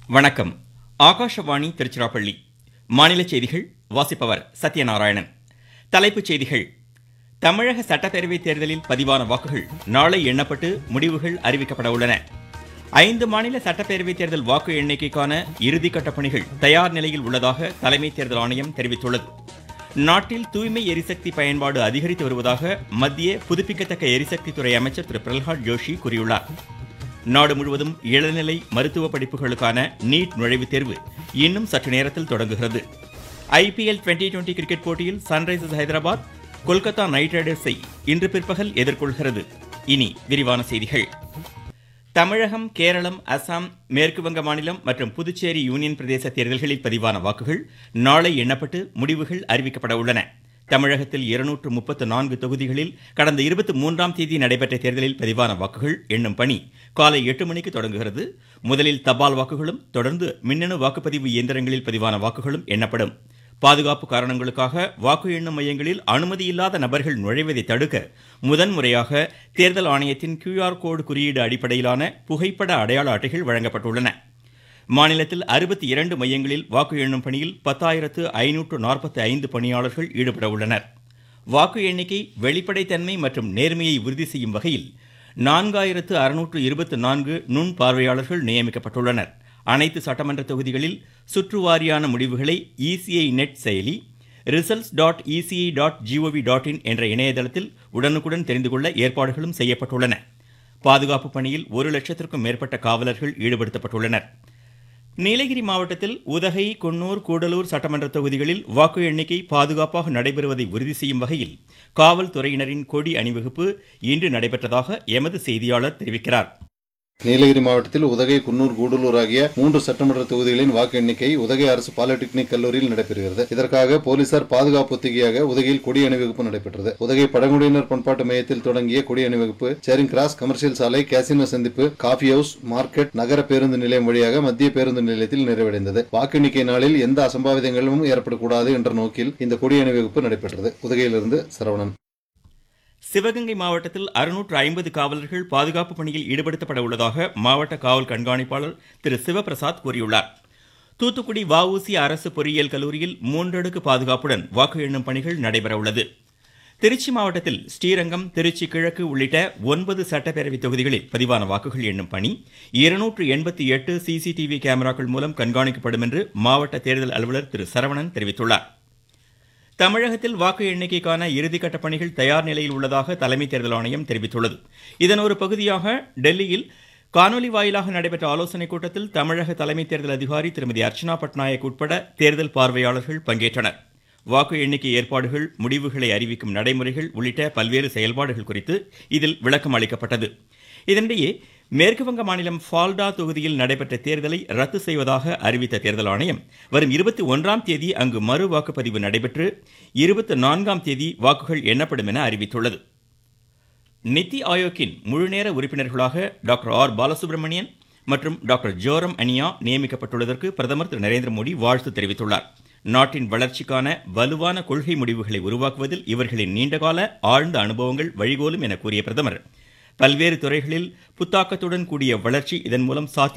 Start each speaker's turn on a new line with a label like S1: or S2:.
S1: வணக்கம். ஆகாஷவாணி திருச்சிராப்பள்ளி. மாநில செய்திகள் வாசிப்பவர் சத்யநாராயணன். தலைப்புச் செய்திகள். தமிழக சட்டப்பேரவைத் தேர்தலில் பதிவான வாக்குகள் நாளை எண்ணப்பட்டு முடிவுகள் அறிவிக்கப்பட உள்ளன. 5 மாநில சட்டப்பேரவைத் தேர்தல் வாக்கு எண்ணிக்கைக்கான இறுதிக்கட்ட பணிகள் தயார் நிலையில் உள்ளதாக தலைமை தேர்தல் ஆணையம் தெரிவித்துள்ளது. நாட்டில் தூய்மை எரிசக்தி பயன்பாடு அதிகரித்து வருவதாக மத்திய புதுப்பிக்கத்தக்க எரிசக்தி துறை அமைச்சர் திரு பிரல்ஹாத் ஜோஷி கூறியுள்ளார். நாடு முழுவதும் இளநிலை மருத்துவ படிப்புகளுக்கான நீட் நுழைவுத் தேர்வு இன்னும் சற்று நேரத்தில் தொடங்குகிறது. IPL 2020 கிரிக்கெட் போட்டியில் சன்ரைசர்ஸ் ஹைதராபாத் கொல்கத்தா நைட் ரைடர்ஸை இன்று பிற்பகல் எதிர்கொள்கிறது. இனி விரிவான செய்திகள். தமிழகம், கேரளம், அசாம், மேற்கு வங்க மாநிலம் மற்றும் புதுச்சேரி யூனியன் பிரதேச தேர்தல்களில் பதிவான வாக்குகள் நாளை எண்ணப்பட்டு முடிவுகள் அறிவிக்கப்பட உள்ளன. தமிழகத்தில் 234 தொகுதிகளில் கடந்த 23ஆம் தேதி நடைபெற்ற தேர்தலில் பதிவான வாக்குகள் எண்ணும் பணி காலை 8 மணிக்கு தொடங்குகிறது. முதலில் தபால் வாக்குகளும் தொடர்ந்து மின்னணு வாக்குப்பதிவு இயந்திரங்களில் பதிவான வாக்குகளும் எண்ணப்படும். பாதுகாப்பு காரணங்களுக்காக வாக்கு எண்ணும் மையங்களில் அனுமதியில்லாத நபர்கள் நுழைவதை தடுக்க முதன்முறையாக தேர்தல் ஆணையத்தின் QR கோடு குறியீடு அடிப்படையிலான புகைப்பட அடையாள அட்டைகள் வழங்கப்பட்டுள்ளன. மாநிலத்தில் 62 மையங்களில் வாக்கு எண்ணும் பணியில் 10,545 பணியாளர்கள் ஈடுபட உள்ளனர். வாக்கு எண்ணிக்கை வெளிப்படைத்தன்மை மற்றும் நேர்மையை உறுதி செய்யும் வகையில் 4,624 நுண் பார்வையாளர்கள் நியமிக்கப்பட்டுள்ளனர். அனைத்து சட்டமன்ற தொகுதிகளில் சுற்றுவாரியான முடிவுகளை ECI நெட் செயலி, results.eci.gov.in என்ற இணையதளத்தில் உடனுக்குடன் தெரிந்து கொள்ள ஏற்பாடுகளும் செய்யப்பட்டுள்ளன. பாதுகாப்பு பணியில் 1 லட்சத்திற்கும் மேற்பட்ட காவலர்கள் ஈடுபடுத்தப்பட்டுள்ளனர். நீலகிரி மாவட்டத்தில் உதகை, குன்னூர், கூடலூர் சட்டமன்ற தொகுதிகளில் வாக்கு எண்ணிக்கை பாதுகாப்பாக நடைபெறுவதை உறுதி செய்யும் வகையில் காவல்துறையினரின் கொடி அணிவகுப்பு இன்று நடைபெற்றதாக எமது செய்தியாளர் தெரிவிக்கிறார்.
S2: நீலகிரி மாவட்டத்தில் உதகை, குன்னூர், கூடலூர் ஆகிய 3 சட்டமன்ற தொகுதிகளின் வாக்கு எண்ணிக்கை உதகை அரசு பாலிடெக்னிக் கல்லூரியில் நடைபெறுகிறது. இதற்காக போலீசார் பாதுகாப்பு ஒத்திகையாக உதகையில் கொடி அணிவகுப்பு நடைபெற்றது. உதகை பழங்குடியினர் பண்பாட்டு மையத்தில் தொடங்கிய கொடி அணிவகுப்பு சேரிங் கிராஸ், கமர்ஷியல் சாலை, கேசினோ சந்திப்பு, காஃபி ஹவுஸ், மார்க்கெட், நகர பேருந்து நிலையம் வழியாக மத்திய பேருந்து நிலையத்தில் நிறைவடைந்தது. வாக்கு எண்ணிக்கை நாளில் எந்த அசம்பாவிதங்களும் ஏற்படக்கூடாது என்ற நோக்கில் இந்த கொடி அணிவகுப்பு நடைபெற்றது. உதகையிலிருந்து சரவணன்.
S1: சிவகங்கை மாவட்டத்தில் 650 காவலர்கள் பாதுகாப்பு பணியில் ஈடுபடுத்தப்பட உள்ளதாக மாவட்ட காவல் கண்காணிப்பாளர் திரு சிவபிரசாத் கூறியுள்ளார். தூத்துக்குடி வஉசி அரசு பொறியியல் கல்லூரியில் 3 அடுக்கு பாதுகாப்புடன் வாக்கு எண்ணும் பணிகள் நடைபெற உள்ளது. திருச்சி மாவட்டத்தில் ஸ்ரீரங்கம், திருச்சி கிழக்கு உள்ளிட்ட 9 சட்டப்பேரவை தொகுதிகளில் பதிவான வாக்குகள் எண்ணும் பணி 288 CCTV கேமராக்கள் மூலம் கண்காணிக்கப்படும் என்று மாவட்ட தேர்தல் அலுவலர் திரு சரவணன் தெரிவித்துள்ளார். தமிழகத்தில் வாக்கு எண்ணிக்கைக்கான இறுதிக்கட்ட பணிகள் தயார் நிலையில் உள்ளதாக தலைமை தேர்தல் ஆணையம் தெரிவித்துள்ளது. இதன் ஒரு பகுதியாக டெல்லியில் காணொலி வாயிலாக நடைபெற்ற ஆலோசனைக் கூட்டத்தில் தமிழக தலைமை தேர்தல் அதிகாரி திருமதி அர்ச்சனா பட்நாயக் உட்பட தேர்தல் பார்வையாளர்கள் பங்கேற்றனர். வாக்கு எண்ணிக்கை ஏற்பாடுகள், முடிவுகளை அறிவிக்கும் நடைமுறைகள் உள்ளிட்ட பல்வேறு செயல்பாடுகள் குறித்து இதில் விளக்கம் அளிக்கப்பட்டது. இதனிடையே மேற்கு வங்க மாநிலம் ஃபால்டா தொகுதியில் நடைபெற்ற தேர்தலை ரத்து செய்வதாக அறிவித்த தேர்தல் ஆணையம் வரும் 21ஆம் தேதி அங்கு மறு வாக்குப்பதிவு நடைபெற்று 24ஆம் தேதி வாக்குகள் எண்ணப்படும் என அறிவித்துள்ளது. நித்தி ஆயோக்கின் முழுநேர உறுப்பினர்களாக டாக்டர் R பாலசுப்ரமணியன் மற்றும் டாக்டர் ஜோரம் அனியா நியமிக்கப்பட்டுள்ளதற்கு பிரதமர் திரு நரேந்திர மோடி வாழ்த்து தெரிவித்துள்ளார். நாட்டின் வளர்ச்சிக்கான வலுவான கொள்கை முடிவுகளை உருவாக்குவதில் இவர்களின் நீண்டகால ஆழ்ந்த அனுபவங்கள் வழிகோலும் என கூறிய பிரதமர், பல்வேறு துறைகளில் புத்தாக்கத்துடன் கூடிய வளர்ச்சி இதன் மூலம் சாத்தியம்